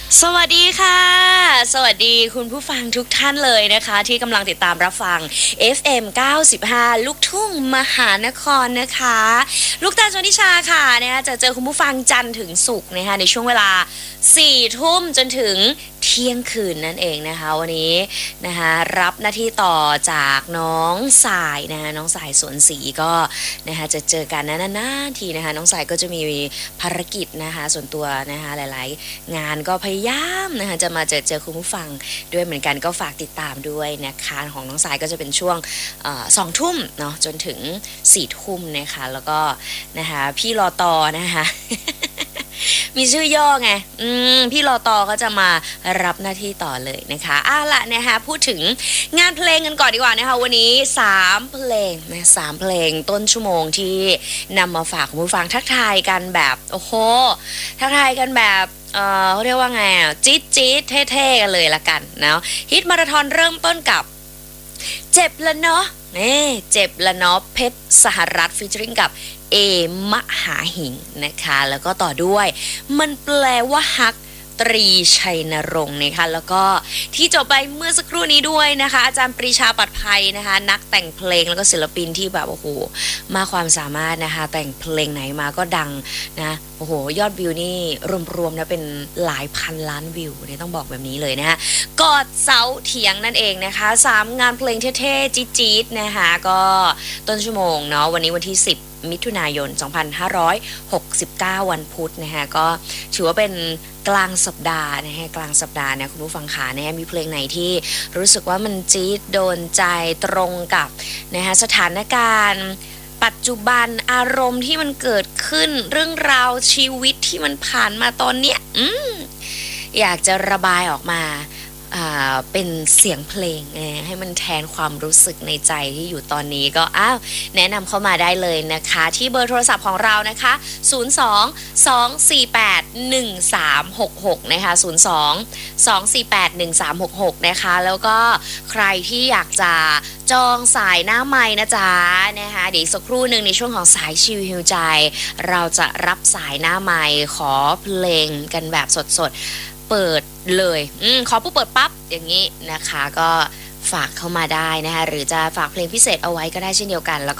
สวัสดีค่ะสวัสดีคุณผู้ฟังทุกท่านเลยนะคะที่กำลังติดตามรับฟัง FM 95ลูกทุ่งมหานครนะคะลูกตาลชนิชาค่ะนะคะจะเจอคุณผู้ฟังจันทร์ถึงศุกร์นะคะในช่วงเวลา4 ทุ่มจนถึงเที่ยงคืนนั่นเองนะคะวันนี้นะคะรับหน้าที่ต่อจากน้องสายนะคะน้องสายสวนศรีก็นะคะจะเจอกันนานๆทีนะคะน้องสายก็จะมีภารกิจนะคะส่วนตัวนะคะหลายๆงานก็พยายามนะคะจะมาเจอคุณผู้ฟังด้วยเหมือนกันก็ฝากติดตามด้วยนะคะของน้องสายก็จะเป็นช่วง2 ทุ่มเนาะจนถึง4 ทุ่มนะคะแล้วก็นะคะพี่รอตอนะคะ มีชื่อย่อไงพี่รอตอก็จะมารับหน้าที่ต่อเลยนะคะละนะคะพูดถึงงานเพลงกันก่อนดีกว่านะคะวันนี้3เพลงนะ3เพลงต้นชั่วโมงที่นำมาฝากคุณผู้ฟังทักทายกันแบบโอ้โหทักทายกันแบบเขาเรียกว่าไงจี๊ดจี๊ดเท่ๆกันเลยละกันเนาะฮิตมาราธอนเริ่มต้นกับเจ็บละเนาะนี่เจ็บละเนาะเพชรสหรัฐฟีเจอริ่งกับเอมหาหิงนะคะแล้วก็ต่อด้วยมันแปลว่าฮักตรีชัยนรงค์นะคะแล้วก็ที่จบไปเมื่อสักครู่นี้ด้วยนะคะอาจารย์ปรีชาปัดภัยนะคะนักแต่งเพลงแล้วก็ศิลปินที่แบบโอ้โหมาความสามารถนะคะแต่งเพลงไหนมาก็ดังนะโอ้โหยอดวิวนี่รวมๆนะเป็นหลายพันล้านวิวเนี่ยต้องบอกแบบนี้เลยนะคะกอดเสาเถียงนั่นเองนะคะ3งานเพลงเท่ๆจี๊ดๆนะคะก็ต้นชั่วโมงเนาะวันนี้วันที่10มิถุนายน 2569 วันพุธนะคะก็ถือว่าเป็นกลางสัปดาห์นะคะกลางสัปดาห์นะคุณผู้ฟังขานะคะมีเพลงไหนที่รู้สึกว่ามันจี๊ดโดนใจตรงกับนะคะสถานการณ์ปัจจุบันอารมณ์ที่มันเกิดขึ้นเรื่องราวชีวิตที่มันผ่านมาตอนเนี้ยอยากจะระบายออกมาเป็นเสียงเพลงให้มันแทนความรู้สึกในใจที่อยู่ตอนนี้ก็แนะนำเข้ามาได้เลยนะคะที่เบอร์โทรศัพท์ของเรานะคะ02-248-1366นะคะ02-248-1366นะคะแล้วก็ใครที่อยากจะจองสายหน้าไมค์นะจ๊ะนะคะเดี๋ยวสักครู่หนึ่งในช่วงของสายชิลฮิวใจเราจะรับสายหน้าไมค์ขอเพลงกันแบบสดๆเปิดเลยขอผู้เปิดปั๊บอย่างนี้นะคะก็ฝากเข้ามาได้นะคะหรือจะฝากเพลงพิเศษเอาไว้ก็ได้เช่นเดียวกันแล้วก็